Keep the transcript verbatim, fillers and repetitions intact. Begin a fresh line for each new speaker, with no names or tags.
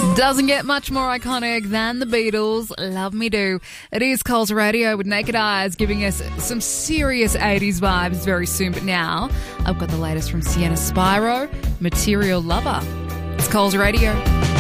Doesn't get much more iconic than the Beatles. Love Me Do. It is Coles Radio with Naked Eyes giving us some serious eighties vibes very soon. But now I've got the latest from Sienna Spyro, Material Lover. It's Coles Radio.